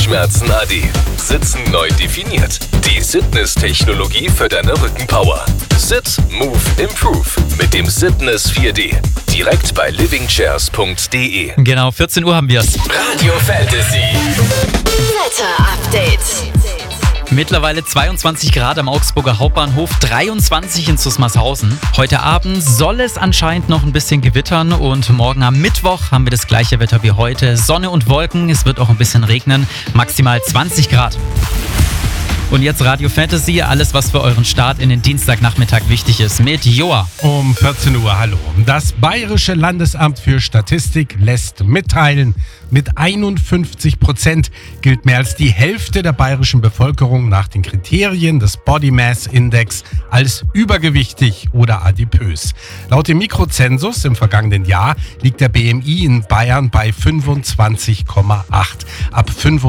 Schmerzen AD. Sitzen neu definiert. Die Sitness-Technologie für deine Rückenpower. Sit, Move, Improve mit dem Sitness 4D. Direkt bei livingchairs.de. Genau, 14 Uhr haben wir es. Radio Fantasy. Wetter-Update. Mittlerweile 22 Grad am Augsburger Hauptbahnhof, 23 in Susmarshausen. Heute Abend soll es anscheinend noch ein bisschen gewittern und morgen am Mittwoch haben wir das gleiche Wetter wie heute. Sonne und Wolken, es wird auch ein bisschen regnen, maximal 20 Grad. Und jetzt Radio Fantasy, alles was für euren Start in den Dienstagnachmittag wichtig ist, mit Joa. Um 14 Uhr, hallo. Das Bayerische Landesamt für Statistik lässt mitteilen, mit 51% gilt mehr als die Hälfte der bayerischen Bevölkerung nach den Kriterien des Body Mass Index als übergewichtig oder adipös. Laut dem Mikrozensus im vergangenen Jahr liegt der BMI in Bayern bei 25,8. Ab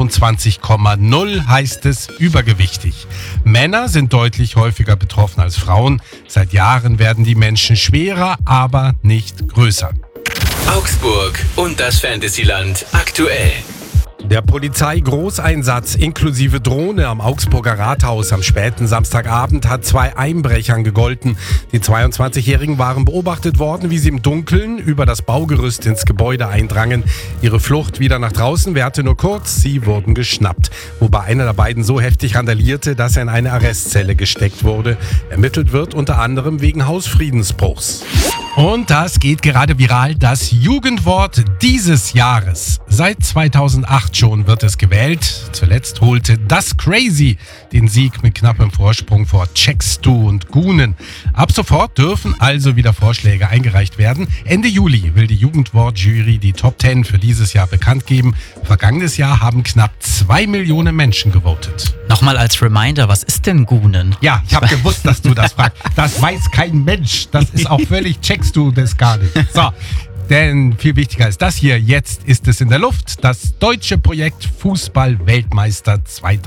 25,0 heißt es übergewichtig. Männer sind deutlich häufiger betroffen als Frauen. Seit Jahren werden die Menschen schwerer, aber nicht größer. Augsburg und das Fantasyland aktuell. Der Polizei-Großeinsatz inklusive Drohne am Augsburger Rathaus am späten Samstagabend hat 2 Einbrechern gegolten. Die 22-Jährigen waren beobachtet worden, wie sie im Dunkeln über das Baugerüst ins Gebäude eindrangen. Ihre Flucht wieder nach draußen währte nur kurz, sie wurden geschnappt. Wobei einer der beiden so heftig randalierte, dass er in eine Arrestzelle gesteckt wurde. Ermittelt wird unter anderem wegen Hausfriedensbruchs. Und das geht gerade viral, das Jugendwort dieses Jahres. Seit 2008 schon wird es gewählt. Zuletzt holte Das Crazy den Sieg mit knappem Vorsprung vor Checkst du und Gunen. Ab sofort dürfen also wieder Vorschläge eingereicht werden. Ende Juli will die Jugendwortjury die Top 10 für dieses Jahr bekannt geben. Vergangenes Jahr haben knapp 2 Millionen Menschen gewotet. Nochmal als Reminder, was ist denn Gunen? Ja, ich habe gewusst, dass du das fragst. Das weiß kein Mensch. Das ist auch völlig, checkst du das gar nicht. So, denn viel wichtiger ist das hier. Jetzt ist es in der Luft. Das deutsche Projekt Fußball-Weltmeister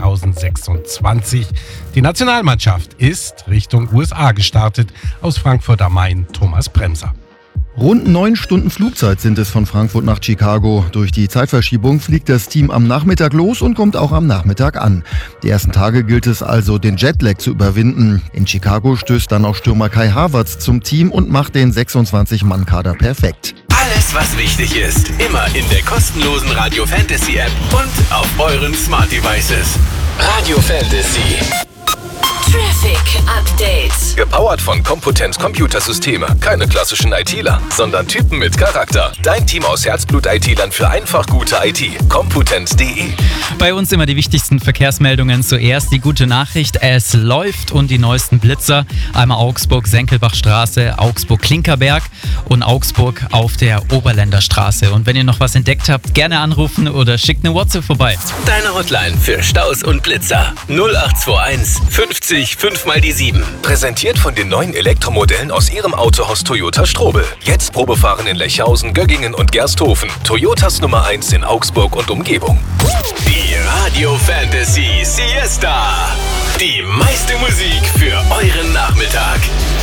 2026. Die Nationalmannschaft ist Richtung USA gestartet. Aus Frankfurt am Main, Thomas Bremser. Rund 9 Stunden Flugzeit sind es von Frankfurt nach Chicago. Durch die Zeitverschiebung fliegt das Team am Nachmittag los und kommt auch am Nachmittag an. Die ersten Tage gilt es also, den Jetlag zu überwinden. In Chicago stößt dann auch Stürmer Kai Havertz zum Team und macht den 26-Mann-Kader perfekt. Alles, was wichtig ist, immer in der kostenlosen Radio Fantasy App und auf euren Smart Devices. Radio Fantasy. Traffic Update. Gepowert von Computent Computersysteme. Keine klassischen ITler, sondern Typen mit Charakter. Dein Team aus Herzblut-ITlern für einfach gute IT. Computent.de. Bei uns immer die wichtigsten Verkehrsmeldungen. Zuerst die gute Nachricht, es läuft und die neuesten Blitzer. Einmal Augsburg-Senckelbachstraße, Augsburg-Klinkerberg und Augsburg auf der Oberländerstraße. Und wenn ihr noch was entdeckt habt, gerne anrufen oder schickt eine WhatsApp vorbei. Deine Hotline für Staus und Blitzer. 0821 50 5 mal die 7. Präsentiert von den neuen Elektromodellen aus ihrem Autohaus Toyota Strobel. Jetzt Probefahren in Lechhausen, Göggingen und Gersthofen. Toyotas Nummer 1 in Augsburg und Umgebung. Die Radio Fantasy Siesta. Die meiste Musik für euren Nachmittag.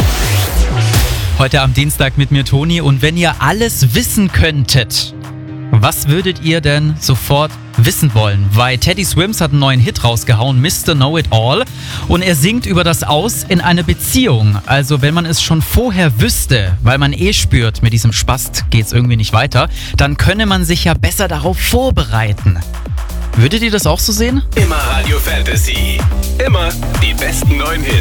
Heute am Dienstag mit mir Toni und wenn ihr alles wissen könntet, was würdet ihr denn sofort wissen wollen? Weil Teddy Swims hat einen neuen Hit rausgehauen, Mr. Know It All. Und er singt über das Aus in einer Beziehung. Also wenn man es schon vorher wüsste, weil man spürt, mit diesem Spast geht's irgendwie nicht weiter, dann könne man sich ja besser darauf vorbereiten. Würdet ihr das auch so sehen? Immer Radio Fantasy. Immer die besten neuen Hits.